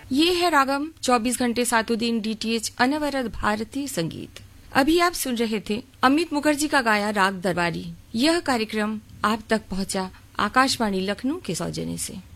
ये है रागम 24 घंटे 7 दिन DTH अनवरत भारतीय संगीत। अभी आप सुन रहे थे अमित मुखर्जी का गाया राग दरबारी। यह कार्यक्रम आप तक पहुंचा आकाशवाणी लखनऊ के सौजन्य से।